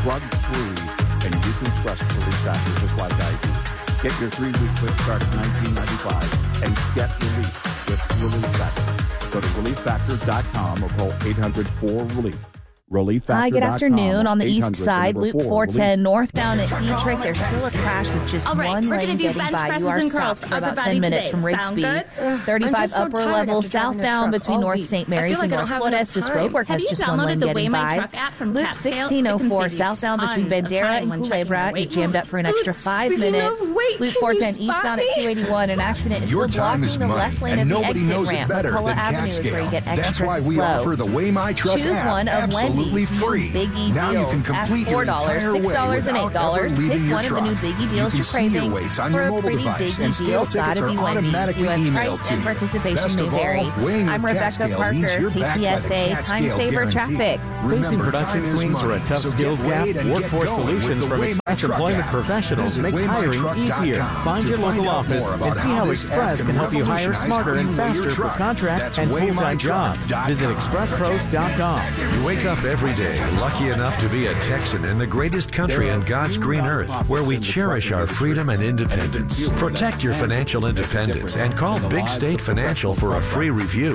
drug-free, and you can trust Relief Factor just like I do. Get your 3-week quick start at $19.95 and get relief with Relief Factor. Go to relieffactor.com or call 800-4RELIEF. Hi, good afternoon. On the east side, Loop 410 northbound at Dietrich. There's still a crash with just one lane getting by. You are stopped for about 10 minutes from Rigsby. 35 upper level southbound between North St. Mary's and North Flores. Roadwork has just one lane getting by. Loop 1604 southbound between Bandera and Culebra. You jammed up for an extra 5 minutes. Loop 410 eastbound at 281. An accident is still blocking the left lane of the exit ramp. McCullough Avenue is where you get extra slow. That's why we offer the Weigh My Truck Choose app. one of Wendy's free. Big E now deals you can complete at $4, your entire $6, and $8. Pick your one truck. of the new Big E deals you're craving. Your weights on For your a mobile pretty device, Big E and scale deal, gotta tickets be are Wendy's. automatically U.S. emailed price to and you. participation Best may of all, vary. weighing I'm with Rebecca Catskill Parker, means you're backed by the KTSA Time Catskill Saver guarantee. Traffic. Facing Remember, production time is swings or a money, tough so skills get gap, weighed and get Workforce going Solutions with the from Weigh My Express Truck Employment app. Professionals Visit makes hiring easier. weightmytruck.com Find your to local find out office more and about see how how this Express app can help you hire revolutionize smarter how and you weigh faster your for truck. contract That's and full-time jobs. weightmytruck.com. Visit expresspros.com. You wake up every day lucky enough to be a Texan in the greatest country on God's green earth, where we cherish our freedom and independence. Protect your financial independence and call Big State Financial for a free review.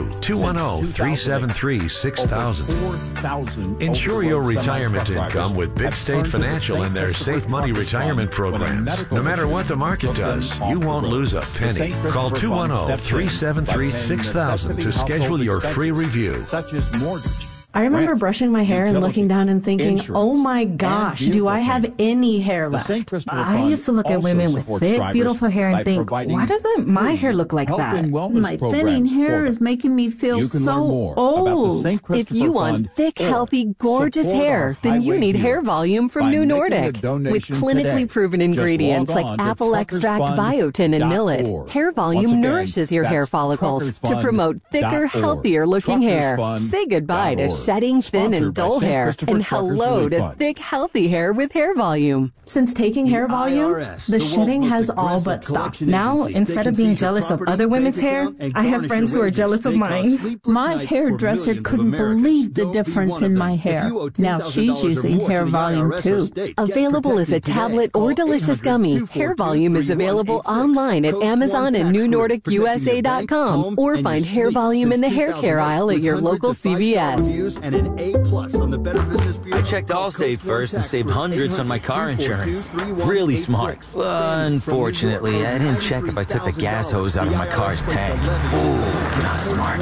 210-373-6000. Ensure your retirement income with Big State Financial and their Safe Money retirement programs. No matter what the market does, you won't lose a penny. Call 210-373-6000 to schedule your free review. Such as mortgage. I remember brushing my hair and looking down and thinking, oh my gosh, do I have any hair left? I used to look at women with thick, beautiful hair and think, why doesn't my hair look like that? My thinning hair is making me feel so old. If you want thick, healthy, gorgeous hair, then you need Hair Volume from New Nordic. With clinically proven ingredients like apple extract, biotin, and millet, Hair Volume nourishes your hair follicles to promote thicker, healthier looking hair. Say goodbye to shedding thin and dull hair, and hello to thick, healthy hair with Hair Volume. Since taking Hair Volume, the shedding has all but stopped. Now, instead of being jealous of other women's hair, I have friends who are jealous of mine. My hairdresser couldn't believe the difference in my hair. Now she's using Hair Volume too. Available as a tablet or delicious gummy, Hair Volume is available online at Amazon and NewNordicUSA.com, or find Hair Volume in the hair care aisle at your local CVS. And an A+ on the Better Business Bureau. I checked Allstate first and saved hundreds on my car insurance. Really smart. Unfortunately, I didn't check if I took the gas hose out of my car's tank. Ooh, not smart.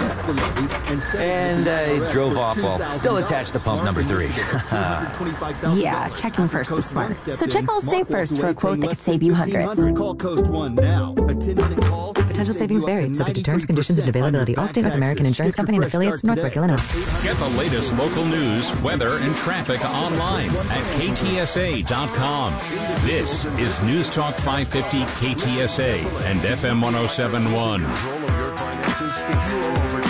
And I drove off while still attached to pump number 3. Yeah, checking first is smart. So check Allstate first for a quote that could save you hundreds. Call Coast 1 now. A 10-minute call. Potential savings vary, subject to terms, conditions, and availability. Allstate North American Insurance Company and affiliates, Northbrook, Illinois. Get the latest local news, weather, and traffic online at ktsa.com. This is News Talk 550 KTSA and FM 107.1.